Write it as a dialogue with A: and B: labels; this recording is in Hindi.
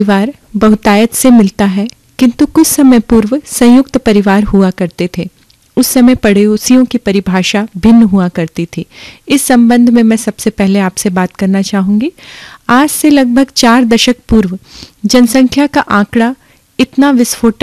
A: परिवार बहुतायत से मिलता है, किंतु कुछ समय पूर्व संयुक्त परिवार हुआ करते थे। उस समय पड़ोसियों की परिभाषा भिन्न हुआ करती थी। इस संबंध में मैं सबसे पहले आपसे बात करना चाहूंगी। आज से लगभग 4 दशक पूर्व जनसंख्या का आंकड़ा इतना विस्फोटक